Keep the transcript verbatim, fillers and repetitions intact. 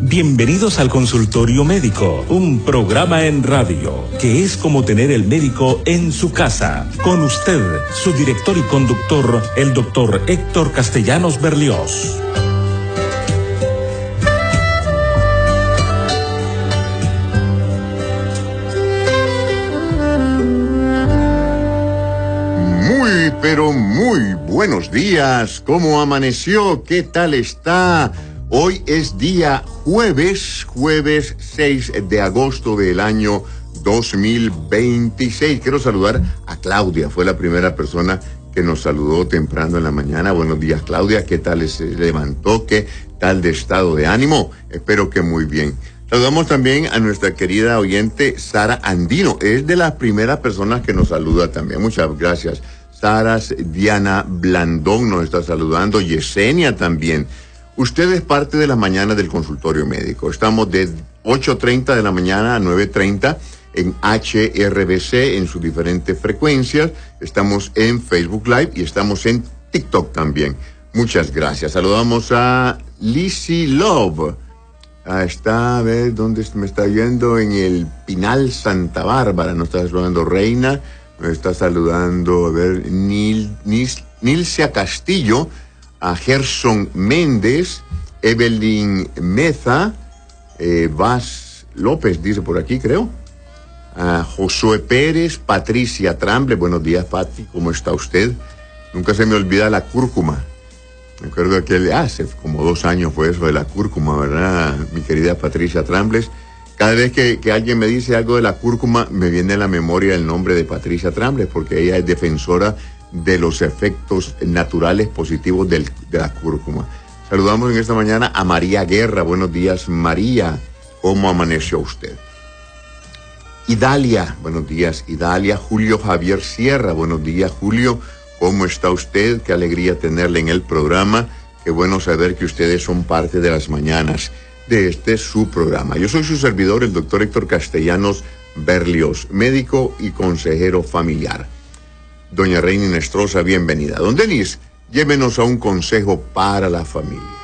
Bienvenidos al Consultorio Médico, un programa en radio que es como tener el médico en su casa. Con usted, su director y conductor, el doctor Héctor Castellanos Berlioz. Muy, pero muy buenos días. ¿Cómo amaneció? ¿Qué tal está? Hoy es día jueves, jueves seis de agosto del año dos mil veintiséis. Quiero saludar a Claudia, fue la primera persona que nos saludó temprano en la mañana. Buenos días, Claudia, ¿qué tal se levantó? ¿Qué tal de estado de ánimo? Espero que muy bien. Saludamos también a nuestra querida oyente Sara Andino, es de las primeras personas que nos saluda también. Muchas gracias. Sara, Diana Blandón nos está saludando, Yesenia también. Usted es parte de la mañana del consultorio médico. Estamos de ocho treinta de la mañana a nueve treinta en H R B C en sus diferentes frecuencias. Estamos en Facebook Live y estamos en TikTok también. Muchas gracias. Saludamos a Lizzie Love. Ah, está, a ver, ¿dónde me está yendo? En el Pinal Santa Bárbara. Nos está saludando Reina. Nos está saludando, a ver, Nil, Nil, Nilcia Castillo. A Gerson Méndez, Evelyn Meza, eh, Vaz López, dice por aquí, creo. A Josué Pérez, Patricia Tramble. Buenos días, Pati, ¿cómo está usted? Nunca se me olvida la cúrcuma. Me acuerdo que hace como dos años fue eso de la cúrcuma, ¿verdad? Mi querida Patricia Trambles. Cada vez que, que alguien me dice algo de la cúrcuma, me viene a la memoria el nombre de Patricia Trambles, porque ella es defensora de los efectos naturales positivos del, de la cúrcuma. Saludamos en esta mañana a María Guerra. Buenos días, María. ¿Cómo amaneció usted? Idalia. Buenos días, Idalia. Julio Javier Sierra. Buenos días, Julio. ¿Cómo está usted? Qué alegría tenerle en el programa. Qué bueno saber que ustedes son parte de las mañanas de este su programa. Yo soy su servidor, el doctor Héctor Castellanos Berlioz, médico y consejero familiar. Doña Reina Inestrosa, bienvenida. Don Denis, llévenos a un consejo para la familia.